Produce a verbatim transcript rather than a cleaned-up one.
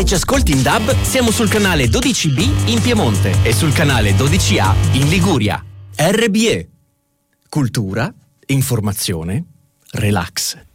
ci ascolti in D A B, siamo sul canale dodici B in Piemonte e sul canale dodici A in Liguria. R B E. Cultura, informazione, relax.